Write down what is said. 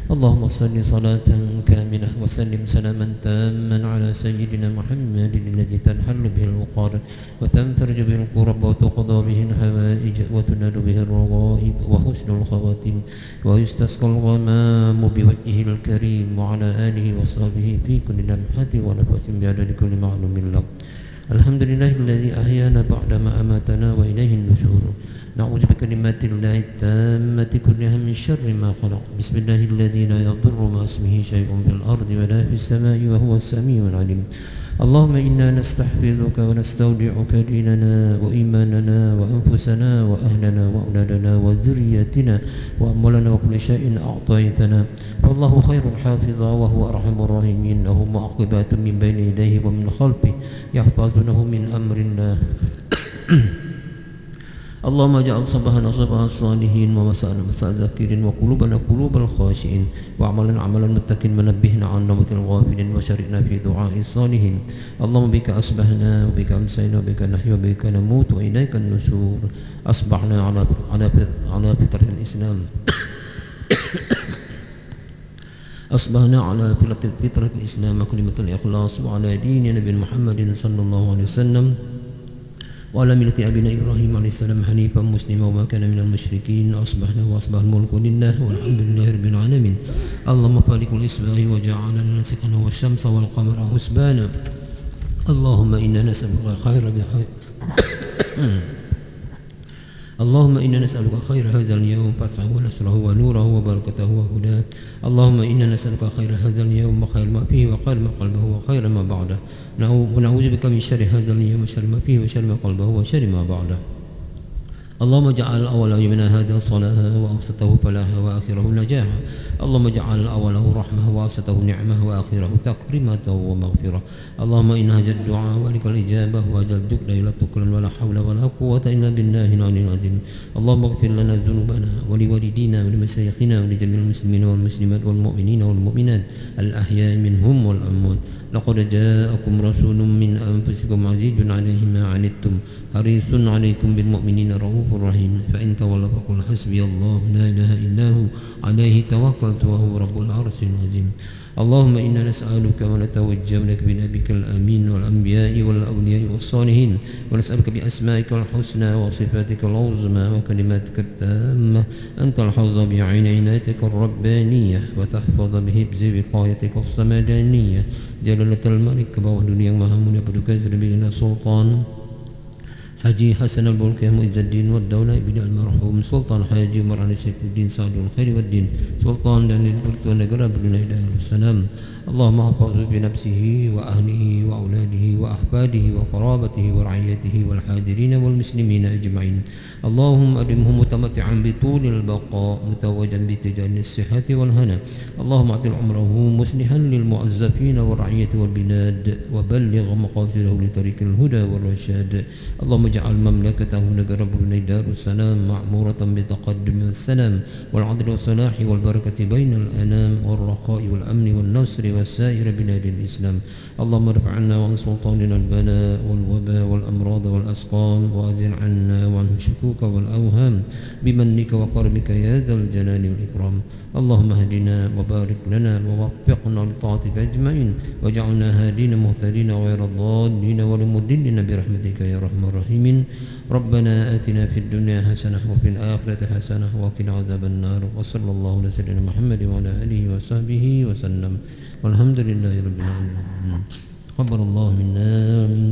اللهم صل صلاة كاملة وسلم سلاما تاما على سيدنا محمد الذي تنحل به العقار وتنفرج به الكرب وتقضى به الحوائج وتنال به الرغائب وحسن الخواتم ويستسقى الغمام بوجهه الكريم وعلى آله وصحبه في كل لمحة ونفس بعدد كل معلوم له. الحمد لله الذي أحيانا بعدما أماتنا وإليه النشور. نعوذ بكلمات الله التامة كلها من شر ما خلق. بسم الله الذي لا يضر مع اسمه شيء في الأرض ولا في السماء وهو السميع العليم. اللهم إنا نستحفظك ونستودعك ديننا وإيماننا وأنفسنا وأهلنا وأولادنا وذريتنا وأموالنا وكل شيء أعطيتنا، فالله خير حافظا وهو أرحم الراحمين. له معقبات من بين يديه ومن خلفه يحفظونه من أمر الله. اللهم اجعل صباحنا صباح الصالحين ومساءنا مساء الذاكرين وقلوبنا قلوب الخاشعين وعملنا عمل المتقين ونبهنا عن نومة الغافلين وشاركنا في دعاء الصالحين. اللهم بك أصبحنا وبك أمسينا وبك نحيا وبك نموت وإليك النشور. أصبحنا على فطرة الإسلام أصبحنا على فطرة الإسلام وكلمة الإخلاص وعلى دين نبي محمد صلى الله عليه وسلم وعلى ملة أبينا إبراهيم عليه السلام حنيفا مسلما وما كان من المشركين. أصبحنا وأصبح الملك لله والحمد لله رب العالمين. اللهم فالق الإصباح وجعل لنا سكنا والشمس والقمر حسبانا. اللهم إنا نسألك خير اللهم إنا نسألك خير هذا اليوم فتحه ونصره ونوره وبركته وهداه. اللهم إنا نسألك خير هذا اليوم وخير ما فيه وخير ما قلبه وخير ما بعده، ونعوذ بك من شر هذا اليوم وشر ما فيه وشر ما قلبه وشر ما بعده. اللهم اجعل الأول يومنا هذا صلاة وأوسطه فلاحا وآخره نجاحا. اللهم اجعل الأوله رحمة وأوسطه نعمة وآخره تكريمة ومغفرة. اللهم إن هذا الدعاء ولك الإجابة وأجلتك لا تكرم ولا حول ولا قوة إلا بالله العلي العظيم. اللهم اغفر لنا ذنوبنا ولوالدينا ولمشايخنا ولجميع المسلمين والمسلمات والمؤمنين والمؤمنات الأحياء منهم والأموات. لقد جاءكم رسول من أنفسكم عزيز عليه ما عنتم حريص عليكم بالمؤمنين رؤوف رحيم. فإن تولوا فقل حسبي الله لا إله إلا هو عليه توكلت وهو رب العرش العظيم. اللهم إنا نسألك ونتوجه لك بنبيك الأمين والأنبياء والأولياء والصالحين، ونسألك بأسمائك الحسنى وصفاتك العظمى وكلماتك التامة أن تلحظ بعين عنايتك الربانية وتحفظ بحفظ وقايتك الصمدانية جلالة الملك بوح dunia yang maha mulia berduka Zerbilina Sultan Haji Hasan al-Bolkiah Muizzuddin wa Daulah ibn al-Marhum Sultan Haji Umar Saifuddin Sa'adul Khairi wa Din Sultan dan Pertuan Negara Brunei Darussalam. Allahumma hafazhu bi nafsihi wa ahlihi wa auladihi wa ahbadihi wa qarabatihi wa ra'iyatihi wal hadirin wal muslimin ajma'in. Allahumma adimhu mutamatti'an bi tulil baqa mutawajan bi tijani as-sihhati wal hana. Allahumma atil umrahu muslihan lil mu'azzafin wal ra'iyati wal bilad wa balligh maqasirahu li tariqil huda wal rashad. Allahumma ij'al mamlakatahu negara Brunei Darussalam ma'muratan bi taqaddum was salam wal 'adli was salahi wal barakati bainal anam wal raqa'i wal amni wal nasri وسائر بلاد الإسلام. اللهم ارفع عنا وعن سلطاننا البلاء والوباء والأمراض والأسقام وأزل عنا وعنه الشكوك والأوهام بمنك وكرمك يا ذا الجلال والإكرام. اللهم اهدنا وبارك لنا ووفقنا لطاعتك أجمعين واجعلنا هادين مهتدين غير ضالين ولا مضلين برحمتك يا أرحم الراحمين. ربنا آتنا في الدنيا حسنة وفي الآخرة حسنة وقنا عذاب النار. وصلى الله على سيدنا محمد وعلى آله وصحبه وسلم والحمد لله رب العالمين. تقبل الله منا ومنكم.